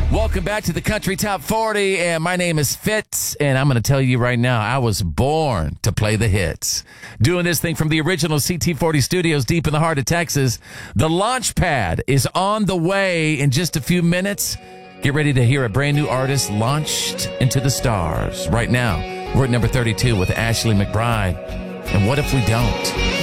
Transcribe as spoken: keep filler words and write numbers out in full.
Welcome back to the Country Top forty, and my name is Fitz, and I'm going to tell you right now, I was born to play the hits. Doing this thing from the original C T forty studios deep in the heart of Texas. The launch pad is on the way in just a few minutes. Get ready to hear a brand new artist launched into the stars. Right now, we're at number thirty-two with Ashley McBryde. And what if we don't?